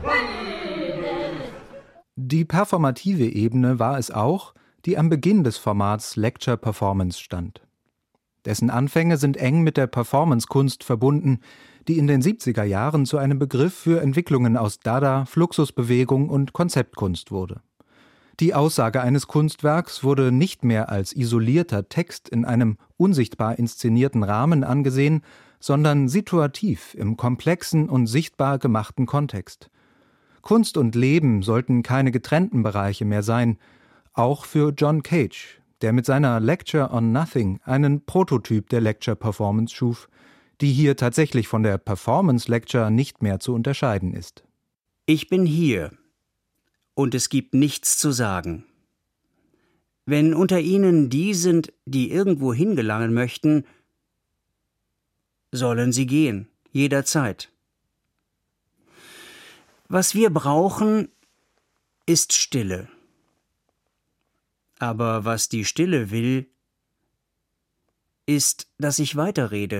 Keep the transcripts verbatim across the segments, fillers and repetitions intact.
Die performative Ebene war es auch, die am Beginn des Formats Lecture Performance stand. Dessen Anfänge sind eng mit der Performancekunst verbunden, die in den siebziger Jahren zu einem Begriff für Entwicklungen aus Dada, Fluxusbewegung und Konzeptkunst wurde. Die Aussage eines Kunstwerks wurde nicht mehr als isolierter Text in einem unsichtbar inszenierten Rahmen angesehen, sondern situativ im komplexen und sichtbar gemachten Kontext. Kunst und Leben sollten keine getrennten Bereiche mehr sein, auch für John Cage, der mit seiner Lecture on Nothing einen Prototyp der Lecture Performance schuf, die hier tatsächlich von der Performance Lecture nicht mehr zu unterscheiden ist. Ich bin hier, und es gibt nichts zu sagen. Wenn unter Ihnen die sind, die irgendwo hingelangen möchten, sollen sie gehen, jederzeit. Was wir brauchen, ist Stille. Aber was die Stille will, ist, dass ich weiterrede.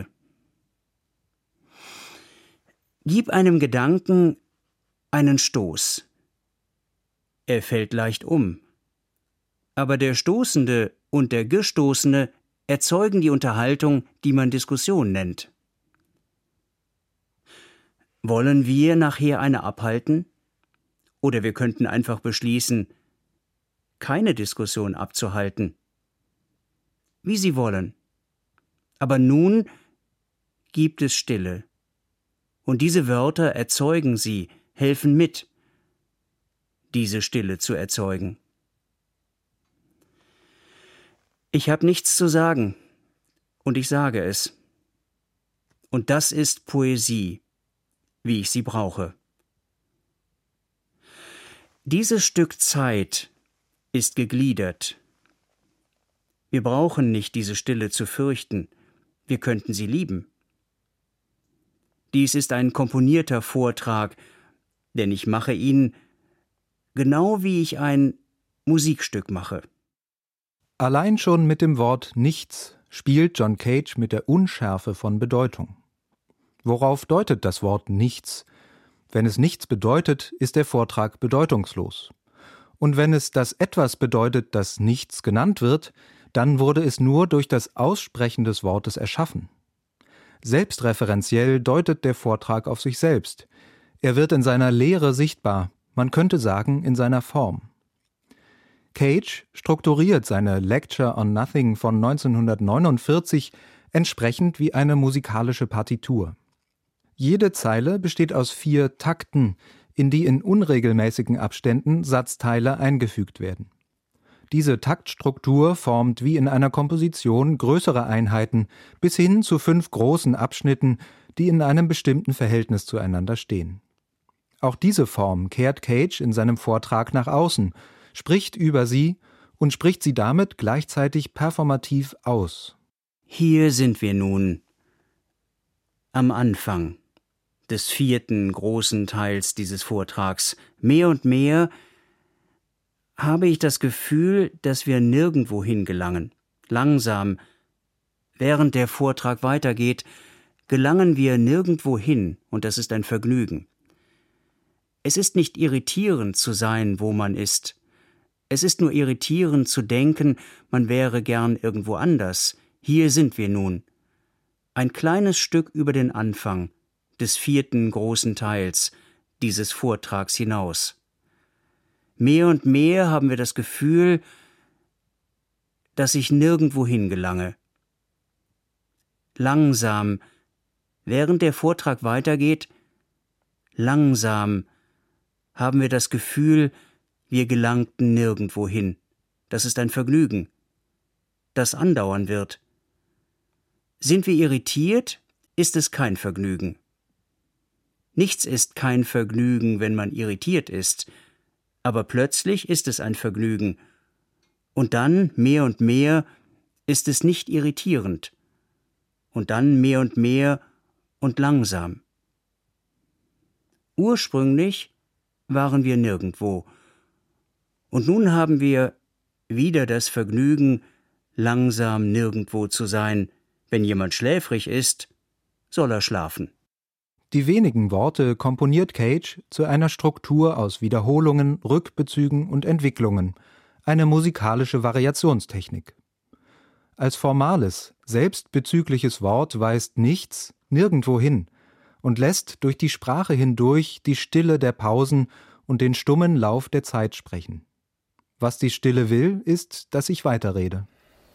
Gib einem Gedanken einen Stoß. Er fällt leicht um. Aber der Stoßende und der Gestoßene erzeugen die Unterhaltung, die man Diskussion nennt. Wollen wir nachher eine abhalten? Oder wir könnten einfach beschließen, keine Diskussion abzuhalten. Wie Sie wollen. Aber nun gibt es Stille. Und diese Wörter erzeugen sie, helfen mit, diese Stille zu erzeugen. Ich habe nichts zu sagen, und ich sage es. Und das ist Poesie, wie ich sie brauche. Dieses Stück Zeit ist gegliedert. Wir brauchen nicht diese Stille zu fürchten, wir könnten sie lieben. Dies ist ein komponierter Vortrag, denn ich mache ihn genau wie ich ein Musikstück mache. Allein schon mit dem Wort Nichts spielt John Cage mit der Unschärfe von Bedeutung. Worauf deutet das Wort Nichts? Wenn es nichts bedeutet, ist der Vortrag bedeutungslos. Und wenn es das Etwas bedeutet, das Nichts genannt wird, dann wurde es nur durch das Aussprechen des Wortes erschaffen. Selbstreferenziell deutet der Vortrag auf sich selbst. Er wird in seiner Leere sichtbar, man könnte sagen in seiner Form. Cage strukturiert seine Lecture on Nothing von neunzehnhundertneunundvierzig entsprechend wie eine musikalische Partitur. Jede Zeile besteht aus vier Takten, in die in unregelmäßigen Abständen Satzteile eingefügt werden. Diese Taktstruktur formt wie in einer Komposition größere Einheiten bis hin zu fünf großen Abschnitten, die in einem bestimmten Verhältnis zueinander stehen. Auch diese Form kehrt Cage in seinem Vortrag nach außen, spricht über sie und spricht sie damit gleichzeitig performativ aus. Hier sind wir nun am Anfang des vierten großen Teils dieses Vortrags. Mehr und mehr habe ich das Gefühl, dass wir nirgendwo hingelangen. Langsam, während der Vortrag weitergeht, gelangen wir nirgendwo hin, und das ist ein Vergnügen. Es ist nicht irritierend zu sein, wo man ist. Es ist nur irritierend zu denken, man wäre gern irgendwo anders. Hier sind wir nun. Ein kleines Stück über den Anfang des vierten großen Teils dieses Vortrags hinaus. Mehr und mehr haben wir das Gefühl, dass ich nirgendwo hingelange. Langsam, während der Vortrag weitergeht, langsam haben wir das Gefühl, wir gelangten nirgendwo hin. Das ist ein Vergnügen, das andauern wird. Sind wir irritiert, ist es kein Vergnügen. Nichts ist kein Vergnügen, wenn man irritiert ist, aber plötzlich ist es ein Vergnügen. Und dann, mehr und mehr, ist es nicht irritierend. Und dann mehr und mehr und langsam. Ursprünglich waren wir nirgendwo. Und nun haben wir wieder das Vergnügen, langsam nirgendwo zu sein. Wenn jemand schläfrig ist, soll er schlafen. Die wenigen Worte komponiert Cage zu einer Struktur aus Wiederholungen, Rückbezügen und Entwicklungen, eine musikalische Variationstechnik. Als formales, selbstbezügliches Wort weist nichts, nirgendwo hin und lässt durch die Sprache hindurch die Stille der Pausen und den stummen Lauf der Zeit sprechen. Was die Stille will, ist, dass ich weiterrede.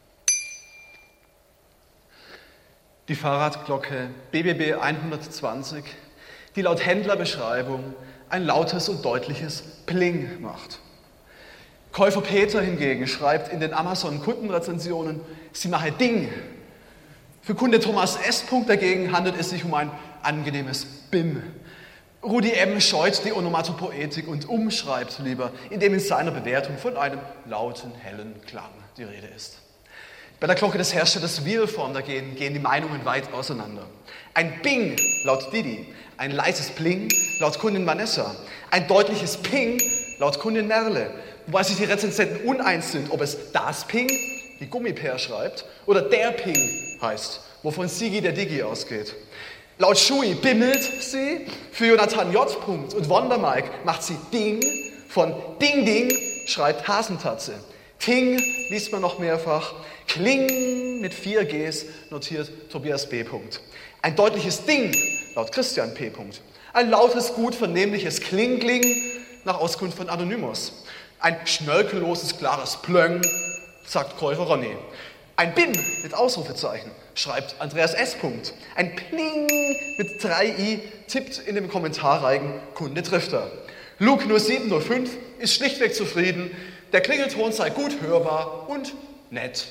Die Fahrradglocke B B B hundertzwanzig, die laut Händlerbeschreibung ein lautes und deutliches Pling macht. Käufer Peter hingegen schreibt in den Amazon-Kundenrezensionen, sie mache Ding. Für Kunde Thomas S. dagegen handelt es sich um ein angenehmes Bim. Rudi M. scheut die Onomatopoetik und umschreibt lieber, indem in seiner Bewertung von einem lauten, hellen Klang die Rede ist. Bei der Glocke des Herstellers Wheelform dagegen gehen die Meinungen weit auseinander. Ein Bing laut Didi, ein leises Pling laut Kundin Vanessa, ein deutliches Ping laut Kundin Merle, wobei sich die Rezensenten uneins sind, ob es das Ping, wie Gummibär schreibt, oder der Ping heißt, wovon Sigi der Digi ausgeht. Laut Schui bimmelt sie, für Jonathan J. und Wonder Mike macht sie Ding, von Ding Ding schreibt Hasentatze. Ting liest man noch mehrfach. Kling mit vier Gs notiert Tobias B. Ein deutliches Ding laut Christian P. Ein lautes, gut vernehmliches Kling-Kling nach Auskunft von Anonymous. Ein schnörkelloses, klares Plöng, sagt Käufer Ronny. Ein Bim mit Ausrufezeichen schreibt Andreas S. Ein Pling mit drei i tippt in dem Kommentarreigen Kunde Drifter. Luke null sieben null fünf ist schlichtweg zufrieden. Der Klingelton sei gut hörbar und nett.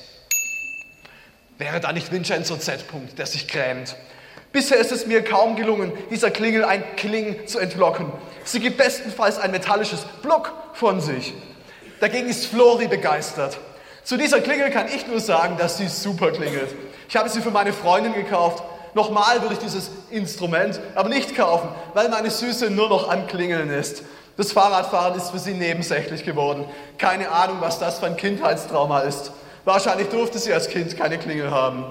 Wäre da nicht Vincenzo Z. der sich grämt. Bisher ist es mir kaum gelungen, dieser Klingel ein Kling zu entlocken. Sie gibt bestenfalls ein metallisches Block von sich. Dagegen ist Flori begeistert. Zu dieser Klingel kann ich nur sagen, dass sie super klingelt. Ich habe sie für meine Freundin gekauft. Nochmal würde ich dieses Instrument aber nicht kaufen, weil meine Süße nur noch am Klingeln ist. Das Fahrradfahren ist für sie nebensächlich geworden. Keine Ahnung, was das für ein Kindheitstrauma ist. Wahrscheinlich durfte sie als Kind keine Klingel haben.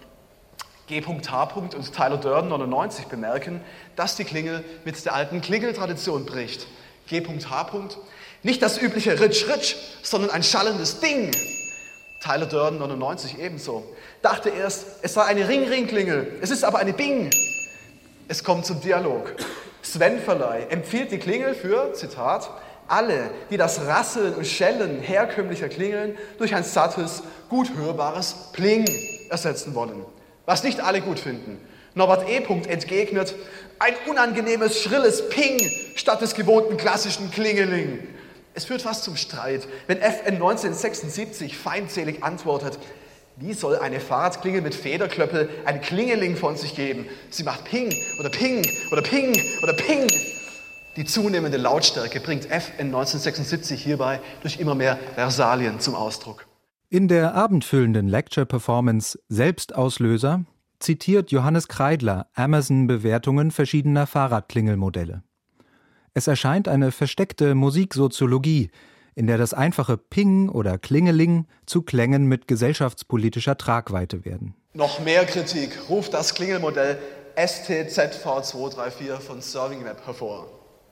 G H. und Tyler Durden neunundneunzig bemerken, dass die Klingel mit der alten Klingeltradition bricht. G H. Nicht das übliche Ritsch-Ritsch, sondern ein schallendes Ding. Tyler Durden neunundneunzig ebenso. Dachte erst, es sei eine Ring-Ring-Klingel. Es ist aber eine Bing. Es kommt zum Dialog. Sven Verleih empfiehlt die Klingel für, Zitat, alle, die das Rasseln und Schellen herkömmlicher Klingeln durch ein sattes, gut hörbares Pling ersetzen wollen. Was nicht alle gut finden. Norbert E. entgegnet, ein unangenehmes, schrilles Ping statt des gewohnten klassischen Klingeling. Es führt fast zum Streit, wenn F N neunzehnhundertsechsundsiebzig feindselig antwortet, wie soll eine Fahrradklingel mit Federklöppel ein Klingeling von sich geben? Sie macht Ping oder Ping oder Ping oder Ping. Die zunehmende Lautstärke bringt F N neunzehnhundertsechsundsiebzig hierbei durch immer mehr Versalien zum Ausdruck. In der abendfüllenden Lecture-Performance Selbstauslöser zitiert Johannes Kreidler Amazon-Bewertungen verschiedener Fahrradklingelmodelle. Es erscheint eine versteckte Musiksoziologie, in der das einfache Ping oder Klingeling zu Klängen mit gesellschaftspolitischer Tragweite werden. Noch mehr Kritik ruft das Klingelmodell S T Z V zwei drei vier von Serving Web hervor.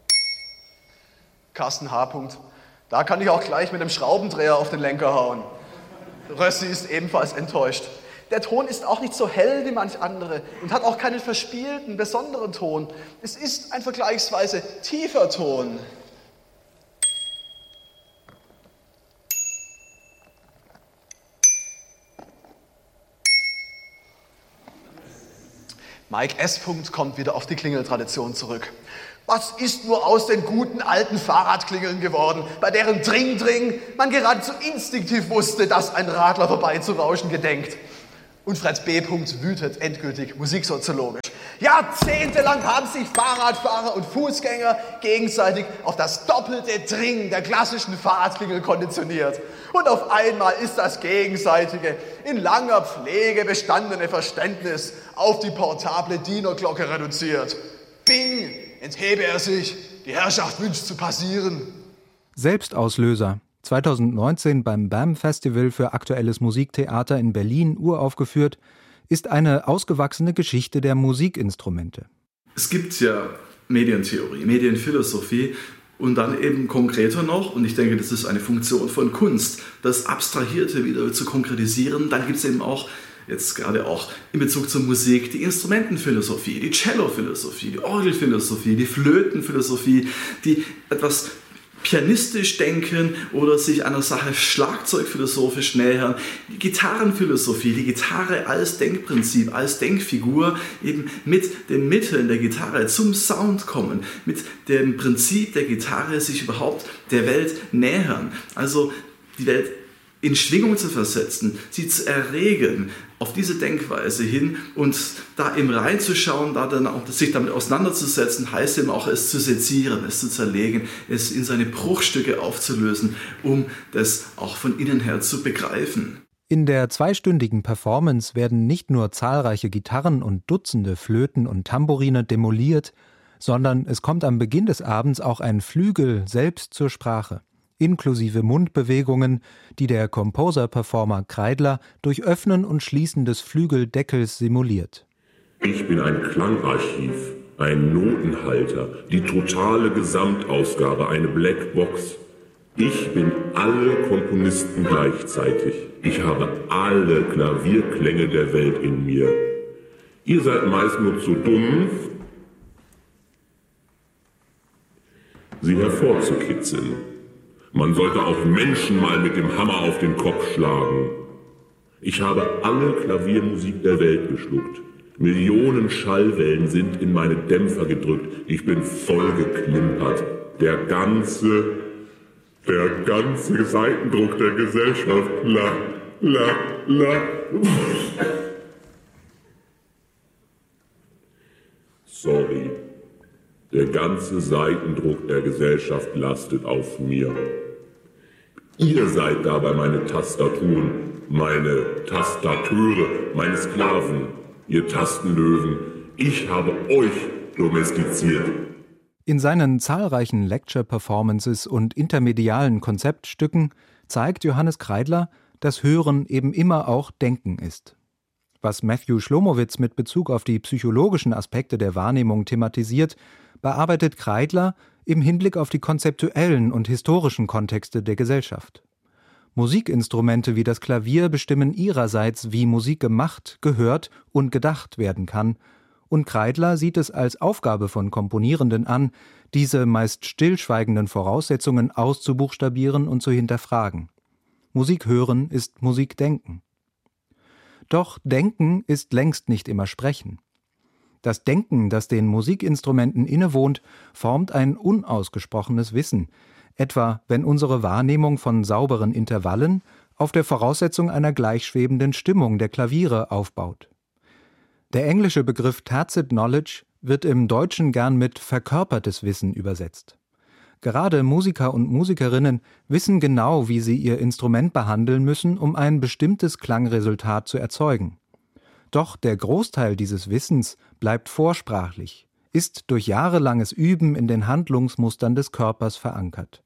Carsten H. Da kann ich auch gleich mit dem Schraubendreher auf den Lenker hauen. Rössi ist ebenfalls enttäuscht. Der Ton ist auch nicht so hell wie manch andere und hat auch keinen verspielten, besonderen Ton. Es ist ein vergleichsweise tiefer Ton. Mike S. kommt wieder auf die Klingeltradition zurück. Was ist nur aus den guten alten Fahrradklingeln geworden, bei deren Dring-Dring man geradezu instinktiv wusste, dass ein Radler vorbeizurauschen gedenkt? Und Fred B. wütet endgültig musiksoziologisch. Jahrzehntelang haben sich Fahrradfahrer und Fußgänger gegenseitig auf das doppelte Dring der klassischen Fahrradklingel konditioniert. Und auf einmal ist das gegenseitige, in langer Pflege bestandene Verständnis auf die portable Dienerglocke reduziert. Bing, enthebe er sich, die Herrschaft wünscht zu passieren. Selbstauslöser. zweitausendneunzehn beim B A M Festival für aktuelles Musiktheater in Berlin uraufgeführt, ist eine ausgewachsene Geschichte der Musikinstrumente. Es gibt ja Medientheorie, Medienphilosophie und dann eben konkreter noch, und ich denke, das ist eine Funktion von Kunst, das Abstrahierte wieder zu konkretisieren. Dann gibt es eben auch, jetzt gerade auch in Bezug zur Musik, die Instrumentenphilosophie, die Cellophilosophie, die Orgelphilosophie, die Flötenphilosophie, die etwas pianistisch denken oder sich einer Sache schlagzeugphilosophisch nähern. Die Gitarrenphilosophie, die Gitarre als Denkprinzip, als Denkfigur, eben mit den Mitteln der Gitarre zum Sound kommen, mit dem Prinzip der Gitarre sich überhaupt der Welt nähern. Also die Welt in Schwingung zu versetzen, sie zu erregen, auf diese Denkweise hin und da eben reinzuschauen, da dann auch sich damit auseinanderzusetzen, heißt eben auch es zu sezieren, es zu zerlegen, es in seine Bruchstücke aufzulösen, um das auch von innen her zu begreifen. In der zweistündigen Performance werden nicht nur zahlreiche Gitarren und Dutzende Flöten und Tambourine demoliert, sondern es kommt am Beginn des Abends auch ein Flügel selbst zur Sprache, inklusive Mundbewegungen, die der Composer-Performer Kreidler durch Öffnen und Schließen des Flügeldeckels simuliert. Ich bin ein Klangarchiv, ein Notenhalter, die totale Gesamtausgabe, eine Blackbox. Ich bin alle Komponisten gleichzeitig. Ich habe alle Klavierklänge der Welt in mir. Ihr seid meist nur zu dumm, sie hervorzukitzeln. Man sollte auch Menschen mal mit dem Hammer auf den Kopf schlagen. Ich habe alle Klaviermusik der Welt geschluckt. Millionen Schallwellen sind in meine Dämpfer gedrückt. Ich bin voll geklimpert. Der ganze, der ganze Seitendruck der Gesellschaft. La, la, la. Sorry. Der ganze Seitendruck der Gesellschaft lastet auf mir. Ihr seid dabei meine Tastaturen, meine Tastateure, meine Sklaven, ihr Tastenlöwen. Ich habe euch domestiziert. In seinen zahlreichen Lecture-Performances und intermedialen Konzeptstücken zeigt Johannes Kreidler, dass Hören eben immer auch Denken ist. Was Matthew Schlomowitz mit Bezug auf die psychologischen Aspekte der Wahrnehmung thematisiert, bearbeitet Kreidler im Hinblick auf die konzeptuellen und historischen Kontexte der Gesellschaft. Musikinstrumente wie das Klavier bestimmen ihrerseits, wie Musik gemacht, gehört und gedacht werden kann, und Kreidler sieht es als Aufgabe von Komponierenden an, diese meist stillschweigenden Voraussetzungen auszubuchstabieren und zu hinterfragen. Musik hören ist Musik denken. Doch Denken ist längst nicht immer Sprechen. Das Denken, das den Musikinstrumenten innewohnt, formt ein unausgesprochenes Wissen, etwa wenn unsere Wahrnehmung von sauberen Intervallen auf der Voraussetzung einer gleichschwebenden Stimmung der Klaviere aufbaut. Der englische Begriff Tacit Knowledge wird im Deutschen gern mit verkörpertes Wissen übersetzt. Gerade Musiker und Musikerinnen wissen genau, wie sie ihr Instrument behandeln müssen, um ein bestimmtes Klangresultat zu erzeugen. Doch der Großteil dieses Wissens bleibt vorsprachlich, ist durch jahrelanges Üben in den Handlungsmustern des Körpers verankert.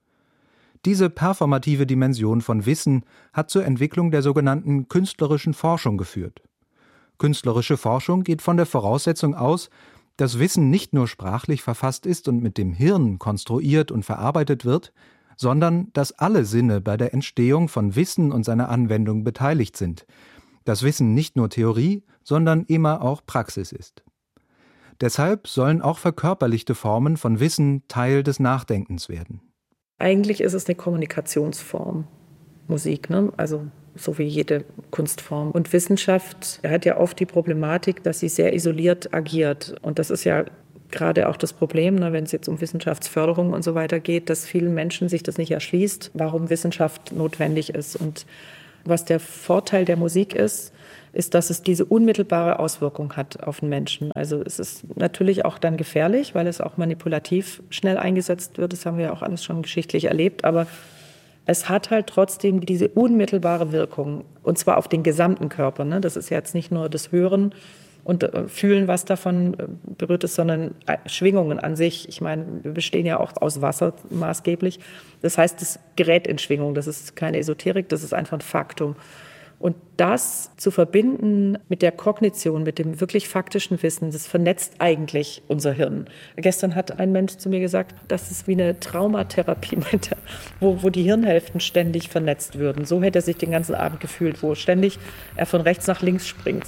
Diese performative Dimension von Wissen hat zur Entwicklung der sogenannten künstlerischen Forschung geführt. Künstlerische Forschung geht von der Voraussetzung aus, dass Wissen nicht nur sprachlich verfasst ist und mit dem Hirn konstruiert und verarbeitet wird, sondern dass alle Sinne bei der Entstehung von Wissen und seiner Anwendung beteiligt sind, dass Wissen nicht nur Theorie, sondern immer auch Praxis ist. Deshalb sollen auch verkörperlichte Formen von Wissen Teil des Nachdenkens werden. Eigentlich ist es eine Kommunikationsform, Musik, ne? Also so wie jede Kunstform. Und Wissenschaft hat ja oft die Problematik, dass sie sehr isoliert agiert. Und das ist ja gerade auch das Problem, ne, wenn es jetzt um Wissenschaftsförderung und so weiter geht, dass vielen Menschen sich das nicht erschließt, warum Wissenschaft notwendig ist. Und was der Vorteil der Musik ist, ist, dass es diese unmittelbare Auswirkung hat auf den Menschen. Also es ist natürlich auch dann gefährlich, weil es auch manipulativ schnell eingesetzt wird. Das haben wir ja auch alles schon geschichtlich erlebt. Aber es hat halt trotzdem diese unmittelbare Wirkung. Und zwar auf den gesamten Körper. Ne? Das ist jetzt nicht nur das Hören und Fühlen, was davon berührt ist, sondern Schwingungen an sich. Ich meine, wir bestehen ja auch aus Wasser maßgeblich. Das heißt, das gerät in Schwingung. Das ist keine Esoterik, das ist einfach ein Faktum. Und das zu verbinden mit der Kognition, mit dem wirklich faktischen Wissen, das vernetzt eigentlich unser Hirn. Gestern hat ein Mensch zu mir gesagt, das ist wie eine Traumatherapie, meinte, wo, wo die Hirnhälften ständig vernetzt würden. So hätte er sich den ganzen Abend gefühlt, wo ständig er von rechts nach links springt.